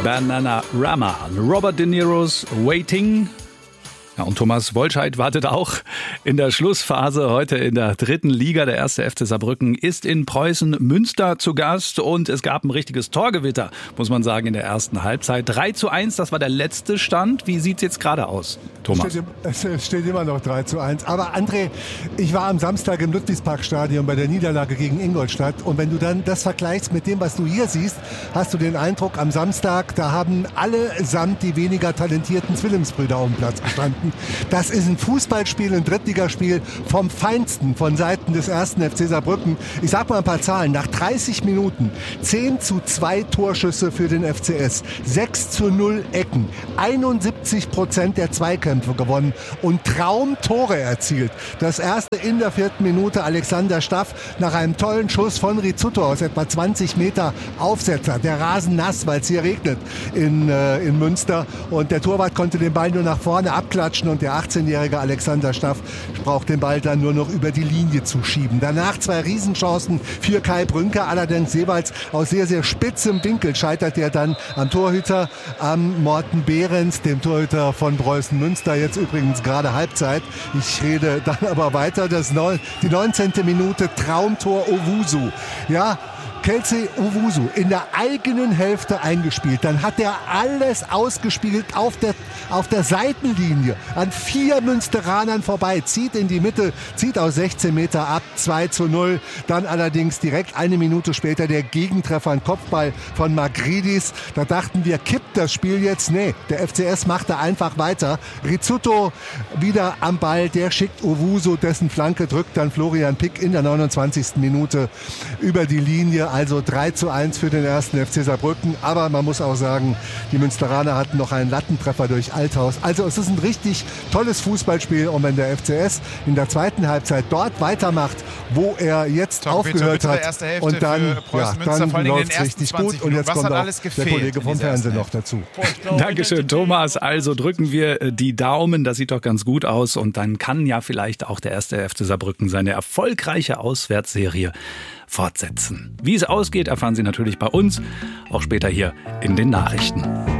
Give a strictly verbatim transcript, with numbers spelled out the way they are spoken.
Bananarama, Robert De Niro's Waiting. Ja, und Thomas Wolscheid wartet auch in der Schlussphase heute in der dritten Liga. Der erste F C Saarbrücken ist in Preußen Münster zu Gast und es gab ein richtiges Torgewitter, muss man sagen, in der ersten Halbzeit. drei zu eins, das war der letzte Stand. Wie sieht es jetzt gerade aus, Thomas? Steht, es steht immer noch drei zu eins. Aber André, ich war am Samstag im Ludwigsparkstadion bei der Niederlage gegen Ingolstadt und wenn du dann das vergleichst mit dem, was du hier siehst, hast du den Eindruck, am Samstag, da haben allesamt die weniger talentierten Zwillingsbrüder auf dem Platz gestanden. Das ist ein Fußballspiel, ein Drittligaspiel vom Feinsten von Seiten des ersten F C Saarbrücken. Ich sag mal ein paar Zahlen. Nach dreißig Minuten zehn zu zwei Torschüsse für den F C S, sechs zu null Ecken, einundsiebzig Prozent der Zweikämpfe gewonnen und Traumtore erzielt. Das erste in der vierten Minute Alexander Staff nach einem tollen Schuss von Rizzuto aus etwa zwanzig Meter Aufsetzer. Der Rasen nass, weil es hier regnet in, äh, in Münster und der Torwart konnte den Ball nur nach vorne abklatschen. Und der achtzehnjährige Alexander Staff braucht den Ball dann nur noch über die Linie zu schieben. Danach zwei Riesenchancen für Kai Brünker, allerdings jeweils aus sehr, sehr spitzem Winkel scheitert er dann am Torhüter, am Morten Behrens, dem Torhüter von Preußen Münster. Jetzt übrigens gerade Halbzeit. Ich rede dann aber weiter. Das neun, die neunzehnte Minute Traumtor Owusu. Ja, Kelsey Owusu in der eigenen Hälfte eingespielt. Dann hat er alles ausgespielt auf der, auf der Seitenlinie an vier Münsteranern vorbei. Zieht in die Mitte, zieht aus sechzehn Meter ab, zwei zu null. Dann allerdings direkt eine Minute später der Gegentreffer, ein Kopfball von Magridis. Da dachten wir, kippt das Spiel jetzt? Nee, der F C S machte einfach weiter. Rizzuto wieder am Ball, der schickt Owusu, dessen Flanke drückt dann Florian Pick in der neunundzwanzigsten Minute über die Linie. Also drei zu eins für den ersten F C Saarbrücken. Aber man muss auch sagen, die Münsteraner hatten noch einen Lattentreffer durch Althaus. Also es ist ein richtig tolles Fußballspiel. Und wenn der F C S in der zweiten Halbzeit dort weitermacht, wo er jetzt Tom, aufgehört bitte, bitte hat, und dann, ja, dann läuft es richtig gut. Und jetzt kommt auch der Kollege vom Fernsehen noch dazu. Dankeschön, Thomas. Also drücken wir die Daumen. Das sieht doch ganz gut aus. Und dann kann ja vielleicht auch der erste F C Saarbrücken seine erfolgreiche Auswärtsserie fortsetzen. Wie es ausgeht, erfahren Sie natürlich bei uns, auch später hier in den Nachrichten.